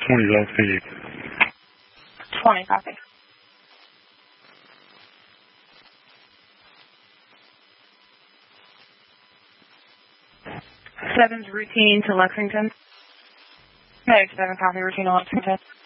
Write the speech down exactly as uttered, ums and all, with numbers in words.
twenty Lexington. twenty, copy. Seven's routine to Lexington. Medic seven, copy, routine to Lexington.